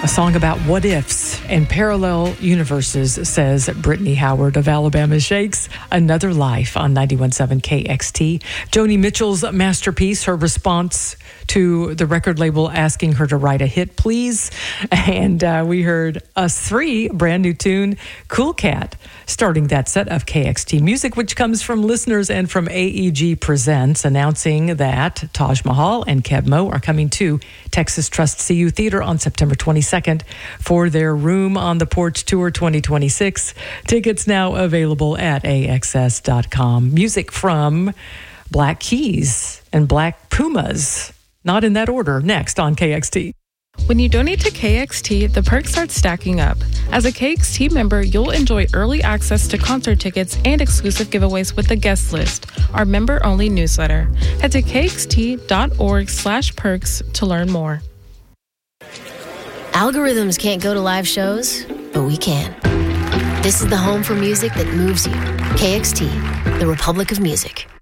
A song about what ifs and parallel universes, says Brittany Howard of Alabama Shakes. Another Life on 91.7 KXT. Joni Mitchell's masterpiece, her response to the record label asking her to write a hit, please. And we heard Us Three, brand new tune, Cool Cat, starting that set of KXT music, which comes from listeners and from AEG Presents, announcing that Taj Mahal and Keb Mo are coming to Texas Trust CU Theater on September 22nd for their Room on the Porch Tour 2026. Tickets now available at AXS.com. Music from Black Keys and Black Pumas. Not in that order. Next on KXT. When you donate to KXT, the perks start stacking up. As a KXT member, you'll enjoy early access to concert tickets and exclusive giveaways with the guest list, our member-only newsletter. Head to kxt.org/perks to learn more. Algorithms can't go to live shows, but we can. This is the home for music that moves you. KXT, the Republic of Music.